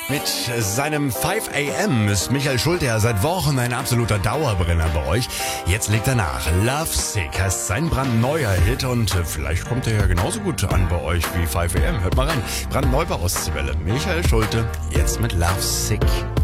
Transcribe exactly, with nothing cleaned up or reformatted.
Mit seinem five a m ist Michael Schulte ja seit Wochen ein absoluter Dauerbrenner bei euch. Jetzt legt er nach. Love Sick heißt sein brandneuer Hit und vielleicht kommt er ja genauso gut an bei euch wie five a m. Hört mal rein. Brandneu bei Ostwelle. Michael Schulte, jetzt mit Love Sick.